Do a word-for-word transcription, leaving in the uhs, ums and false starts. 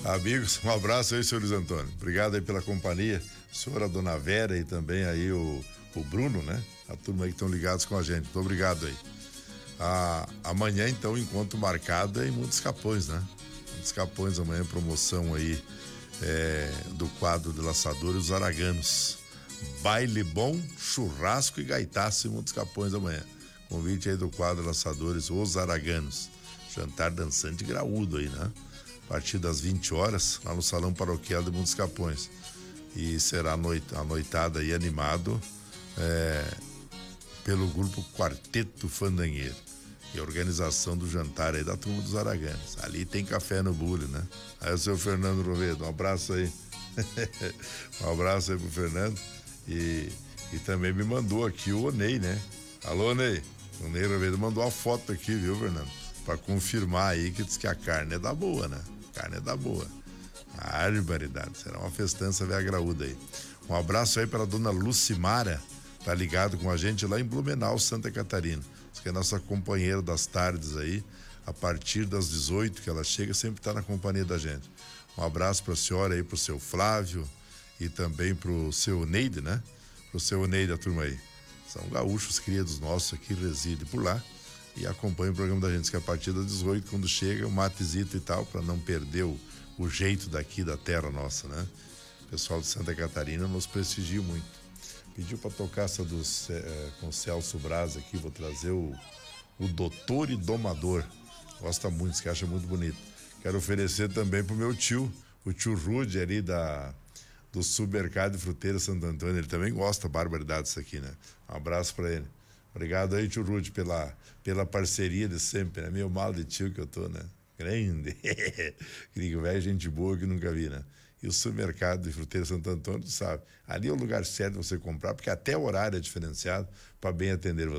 Amigos, um abraço aí, senhor Luiz Antônio. Obrigado aí pela companhia. Senhora Dona Vera e também aí o, o Bruno, né? A turma aí que estão ligados com a gente. Muito obrigado aí. Ah, amanhã, então, encontro marcado é em Montes Capões, né? Montes Capões, amanhã, promoção aí é, do quadro de Laçadores Os Araganos. Baile bom, churrasco e gaitaço em Montes Capões amanhã. Convite aí do quadro Laçadores Os Araganos. Jantar dançante graúdo aí, né? A partir das vinte horas, lá no Salão Paroquial de Montes Capões. E será a, noite, a noitada aí animado é, pelo grupo Quarteto Fandangueiro. E a organização do jantar aí da turma dos Araganos. Ali tem café no bule, né? Aí o seu Fernando Rovedo, um abraço aí. Um abraço aí pro Fernando. E, e também me mandou aqui o Onei, né? Alô, Onei. O Ney Rovedo mandou uma foto aqui, viu, Fernando? Pra confirmar aí que diz que a carne é da boa, né? A carne é da boa. A barbaridade. Será uma festança velha graúda aí. Um abraço aí para a dona Lucimara, tá ligado com a gente lá em Blumenau, Santa Catarina. Diz que é nossa companheira das tardes aí. A partir das dezoito que ela chega, sempre tá na companhia da gente. Um abraço pra senhora aí, pro seu Flávio e também pro seu Neide, né? Pro seu Neide, a turma aí. São gaúchos queridos nossos aqui, residem por lá e acompanham o programa da gente, que a partir das dezoito, quando chega, um matezito e tal, para não perder o, o jeito daqui da terra nossa, né? O pessoal de Santa Catarina nos prestigia muito. Pediu para tocar essa dos, é, com Celso Braz aqui, vou trazer o, o Doutor e Domador. Gosta muito, que acha muito bonito. Quero oferecer também pro meu tio, o tio Rude ali da... do Supermercado de Fruteira Santo Antônio. Ele também gosta, barbaridade disso aqui, né? Um abraço pra ele. Obrigado aí, tio Rude, pela, pela parceria de sempre, né? Meio mal de tio que eu tô, né? Grande. Gringo velho, gente boa que nunca vi, né? E o Supermercado de Fruteira Santo Antônio, tu sabe? Ali é o lugar certo de você comprar, porque até o horário é diferenciado para bem atender você.